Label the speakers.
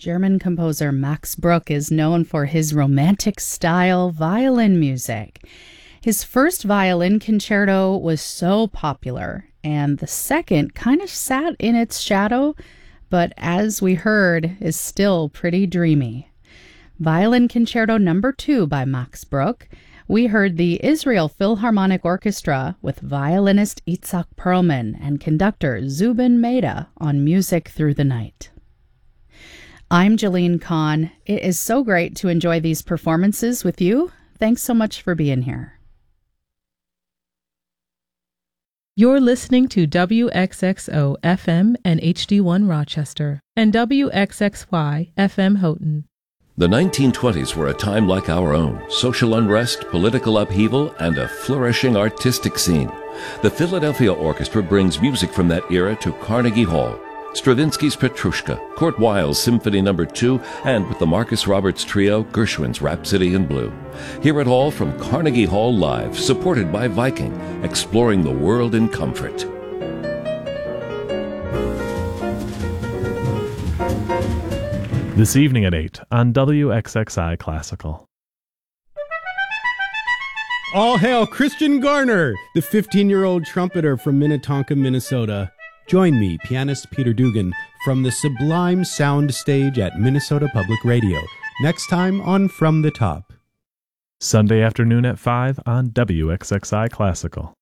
Speaker 1: German composer Max Bruch is known for his romantic-style violin music. His first violin concerto was so popular, and the second kind of sat in its shadow, but as we heard, is still pretty dreamy. Violin Concerto No. 2 by Max Bruch. We heard the Israel Philharmonic Orchestra with violinist Itzhak Perlman and conductor Zubin Mehta on Music Through the Night. I'm Jeline Kahn. It is so great to enjoy these performances with you. Thanks so much for being here.
Speaker 2: You're listening to WXXO FM and HD1 Rochester and WXXY FM Houghton.
Speaker 3: The 1920s were a time like our own: social unrest, political upheaval, and a flourishing artistic scene. The Philadelphia Orchestra brings music from that era to Carnegie Hall. Stravinsky's Petrushka, Kurt Weill's Symphony No. 2, and with the Marcus Roberts Trio, Gershwin's Rhapsody in Blue. Hear it all from Carnegie Hall Live, supported by Viking, exploring the world in comfort.
Speaker 4: This evening at 8 on WXXI Classical.
Speaker 5: All hail Christian Garner, the 15-year-old trumpeter from Minnetonka, Minnesota. Join me, pianist Peter Dugan, from the sublime sound stage at Minnesota Public Radio. Next time on From the Top.
Speaker 4: Sunday afternoon at 5 on WXXI Classical.